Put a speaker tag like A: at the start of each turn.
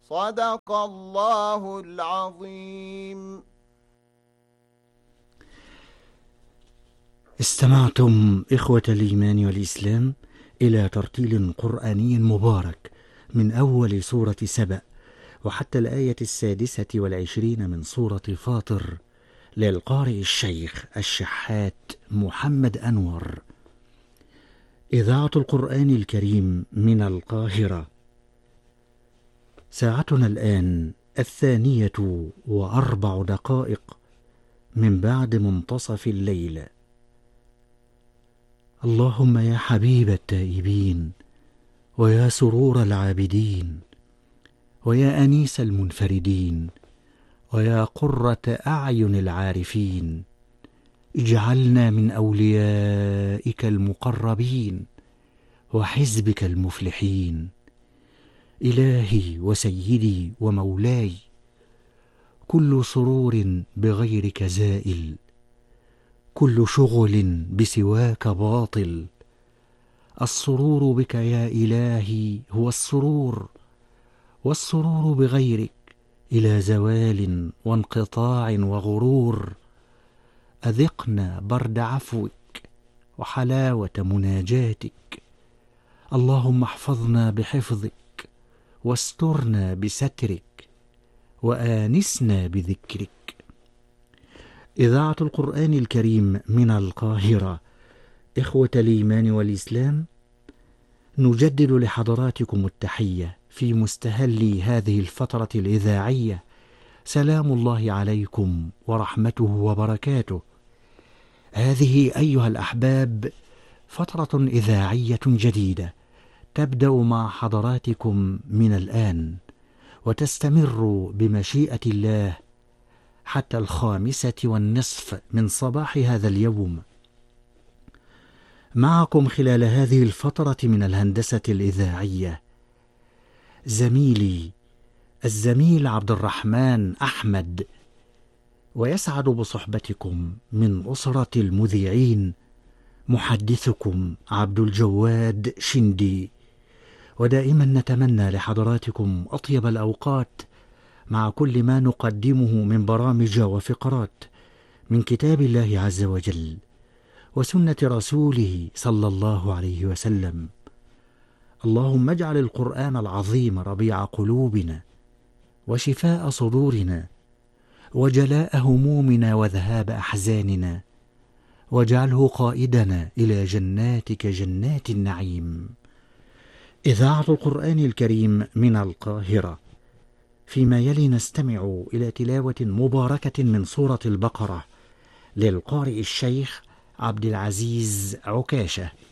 A: صدق الله العظيم.
B: استمعتم إخوة الإيمان والإسلام إلى ترتيل قرآني مبارك من أول سورة سبأ وحتى الآية 26 من سورة فاطر للقارئ الشيخ الشحات محمد أنور. إذاعة القرآن الكريم من القاهرة. ساعتنا الآن 2:04 من بعد منتصف الليل. اللهم يا حبيب التائبين، ويا سرور العابدين، ويا أنيس المنفردين، ويا قرة أعين العارفين، اجعلنا من أوليائك المقربين وحزبك المفلحين. إلهي وسيدي ومولاي، كل سرور بغيرك زائل، كل شغل بسواك باطل. السرور بك يا إلهي هو السرور، والسرور بغيرك إلى زوال وانقطاع وغرور. أذقنا برد عفوك وحلاوة مناجاتك. اللهم احفظنا بحفظك، واسترنا بسترك، وآنسنا بذكرك. إذاعة القرآن الكريم من القاهرة. إخوة الإيمان والإسلام، نجدد لحضراتكم التحية في مستهل هذه الفترة الإذاعية. سلام الله عليكم ورحمته وبركاته. هذه أيها الأحباب فترة إذاعية جديدة تبدأ مع حضراتكم من الآن، وتستمر بمشيئة الله حتى 5:15 من صباح هذا اليوم. معكم خلال هذه الفترة من الهندسة الإذاعية زميلي الزميل عبد الرحمن أحمد، ويسعد بصحبتكم من أسرة المذيعين محدثكم عبد الجواد شندي. ودائما نتمنى لحضراتكم أطيب الأوقات مع كل ما نقدمه من برامج وفقرات من كتاب الله عز وجل وسنة رسوله صلى الله عليه وسلم. اللهم اجعل القرآن العظيم ربيع قلوبنا وشفاء صدورنا وجلاء همومنا وذهاب أحزاننا، واجعله قائدنا إلى جناتك جنات النعيم. إذاعة القرآن الكريم من القاهرة. فيما يلي نستمع إلى تلاوة مباركة من سورة البقرة للقارئ الشيخ عبد العزيز عكاشة.